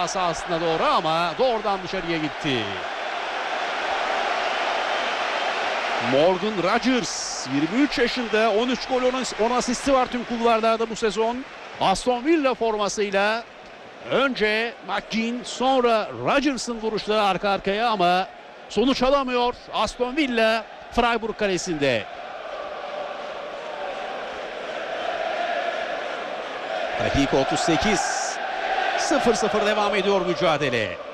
ceza sahasına doğru ama doğrudan dışarıya gitti. Morgan Rodgers 23 yaşında, 13 gol 10 asisti var tüm kulvarlarda bu sezon. Aston Villa formasıyla önce McGinn, sonra Rodgers'ın vuruşları arka arkaya ama sonuç alamıyor Aston Villa Freiburg kalesinde. Dakika 38. 0-0 devam ediyor mücadele.